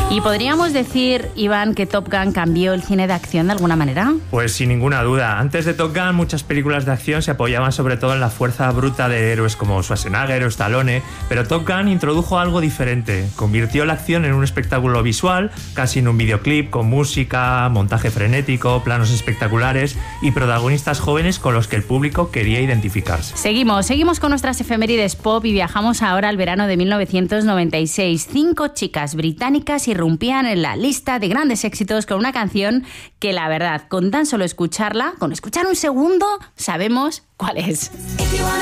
¿Y podríamos decir, Iván, que Top Gun cambió el cine de acción de alguna manera? Pues sin ninguna duda. Antes de Top Gun, muchas películas de acción se apoyaban sobre todo en la fuerza bruta de héroes como Schwarzenegger o Stallone, pero Top Gun introdujo algo diferente. Convirtió la acción en un espectáculo visual, casi en un videoclip, con música, montaje frenético, planos espectaculares y protagonistas jóvenes con los que el público quería identificarse. Seguimos con nuestras efemérides pop y viajamos ahora al verano de 1996. 5 chicas británicas irrumpían en la lista de grandes éxitos con una canción que, la verdad, con tan solo escucharla, con escuchar un segundo, sabemos cuál es.